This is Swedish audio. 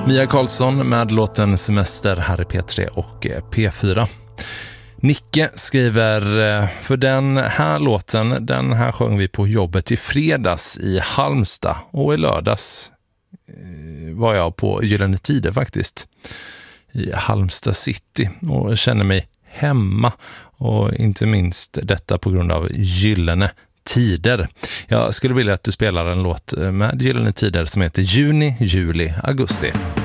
Mia Karlsson med låten Semester här i P3 och P4. Nicke skriver, för den här låten, den här sjöng vi på jobbet i fredags i Halmstad, och i lördags var jag på Gyllene Tider faktiskt i Halmstad city och känner mig hemma, och inte minst detta på grund av Gyllene Tider. Jag skulle vilja att du spelar en låt med Gyllene Tider som heter Juni, juli, augusti.